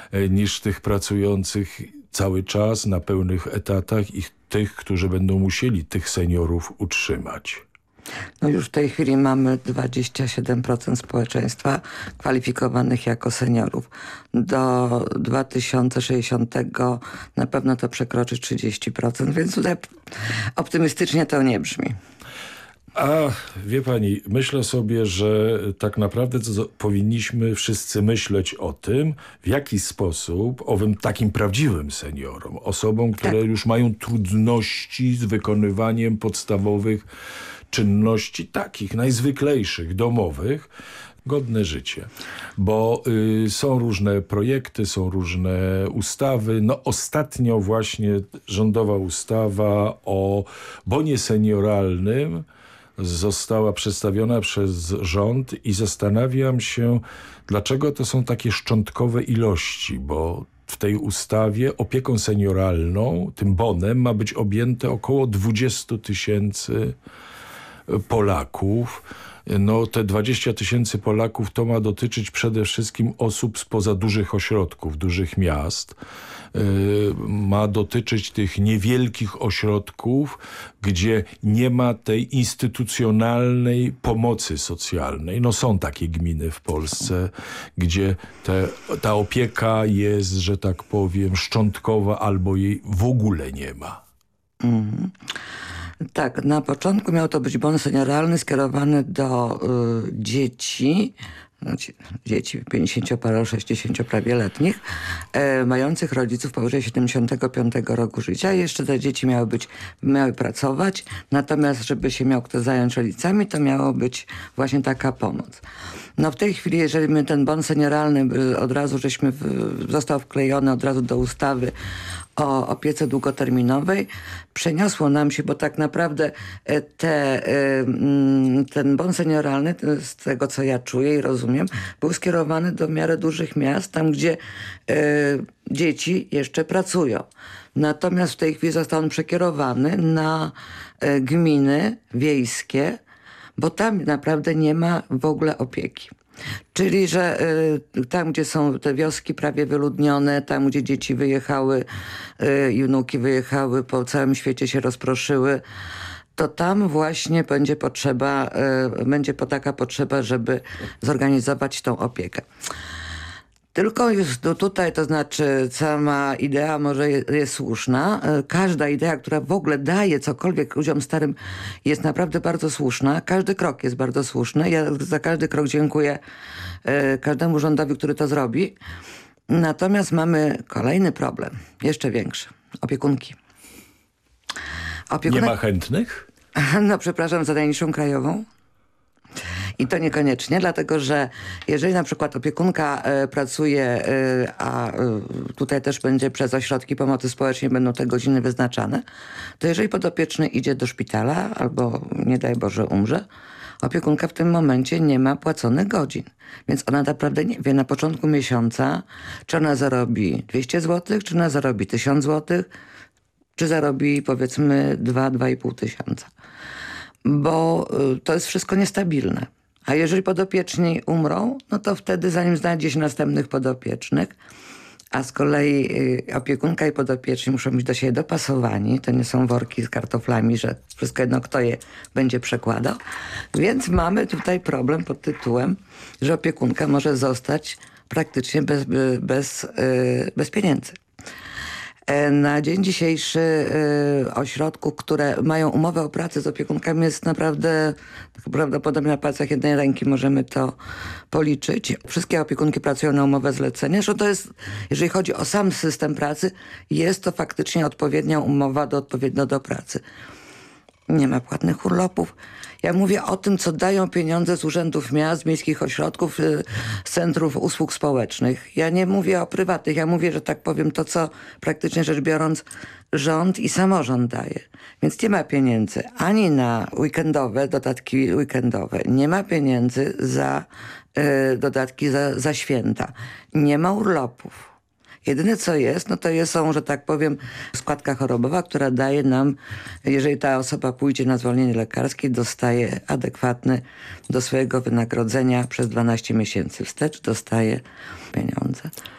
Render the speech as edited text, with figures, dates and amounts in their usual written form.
niż tych pracujących cały czas na pełnych etatach i tych, którzy będą musieli tych seniorów utrzymać. No już w tej chwili mamy 27% społeczeństwa kwalifikowanych jako seniorów. Do 2060 na pewno to przekroczy 30%, więc tutaj optymistycznie to nie brzmi. A wie pani, myślę sobie, że tak naprawdę powinniśmy wszyscy myśleć o tym, w jaki sposób owym takim prawdziwym seniorom, osobom, które już mają trudności z wykonywaniem podstawowych czynności takich najzwyklejszych, domowych, godne życie. Bo są różne projekty, są różne ustawy. No ostatnio właśnie rządowa ustawa o bonie senioralnym została przedstawiona przez rząd i zastanawiam się, dlaczego to są takie szczątkowe ilości, bo w tej ustawie opieką senioralną, tym bonem ma być objęte około 20 000 Polaków. No te 20 000 Polaków to ma dotyczyć przede wszystkim osób spoza dużych ośrodków, dużych miast. Ma dotyczyć tych niewielkich ośrodków, gdzie nie ma tej instytucjonalnej pomocy socjalnej. No są takie gminy w Polsce, gdzie ta opieka jest, że tak powiem, szczątkowa albo jej w ogóle nie ma. Tak, na początku miał to być bon senioralny skierowany do dzieci 50 60 prawie letnich, mających rodziców powyżej 75 roku życia. Jeszcze te dzieci miały pracować, natomiast żeby się miał kto zająć rodzicami, to miało być właśnie taka pomoc. No w tej chwili, jeżeli my ten bon senioralny od razu został wklejony od razu do ustawy o opiece długoterminowej, przeniosło nam się, bo tak naprawdę ten bon senioralny, z tego co ja czuję i rozumiem, był skierowany do w miarę dużych miast, tam gdzie dzieci jeszcze pracują. Natomiast w tej chwili został on przekierowany na gminy wiejskie, bo tam naprawdę nie ma w ogóle opieki. Czyli, że tam, gdzie są te wioski prawie wyludnione, tam, gdzie dzieci wyjechały i wnuki wyjechały, po całym świecie się rozproszyły, to tam właśnie będzie taka potrzeba, żeby zorganizować tą opiekę. Tylko już tutaj, to znaczy sama idea może jest słuszna. Każda idea, która w ogóle daje cokolwiek ludziom starym, jest naprawdę bardzo słuszna. Każdy krok jest bardzo słuszny. Ja za każdy krok dziękuję każdemu rządowi, który to zrobi. Natomiast mamy problem, jeszcze większy. Opiekunki. Nie ma chętnych? No przepraszam za najniższą krajową. I to niekoniecznie, dlatego że jeżeli na przykład opiekunka pracuje, a tutaj też będzie przez ośrodki pomocy społecznej będą te godziny wyznaczane, to jeżeli podopieczny idzie do szpitala albo nie daj Boże umrze, opiekunka w tym momencie nie ma płaconych godzin. Więc ona naprawdę nie wie na początku miesiąca, czy ona zarobi 200 zł, czy ona zarobi 1000 zł, czy zarobi powiedzmy 2-2,5 tysiąca. Bo to jest wszystko niestabilne. A jeżeli podopieczni umrą, no to wtedy zanim znajdzie się następnych podopiecznych, a z kolei opiekunka i podopieczni muszą być do siebie dopasowani, to nie są worki z kartoflami, że wszystko jedno kto je będzie przekładał. Więc mamy tutaj problem pod tytułem, że opiekunka może zostać praktycznie bez pieniędzy. Na dzień dzisiejszy ośrodków, które mają umowę o pracę z opiekunkami jest naprawdę, prawdopodobnie na palcach jednej ręki możemy to policzyć. Wszystkie opiekunki pracują na umowę zlecenia. Zresztą to jest, jeżeli chodzi o sam system pracy, jest to faktycznie odpowiednia umowa odpowiednio do pracy. Nie ma płatnych urlopów. Ja mówię o tym, co dają pieniądze z urzędów miast, miejskich ośrodków, z centrów usług społecznych. Ja nie mówię o prywatnych, ja mówię, że tak powiem, to co praktycznie rzecz biorąc rząd i samorząd daje. Więc nie ma pieniędzy ani na dodatki weekendowe, nie ma pieniędzy za dodatki za święta, nie ma urlopów. Jedyne co jest, no to są, że tak powiem, składka chorobowa, która daje nam, jeżeli ta osoba pójdzie na zwolnienie lekarskie, dostaje adekwatny do swojego wynagrodzenia przez 12 miesięcy wstecz, dostaje pieniądze.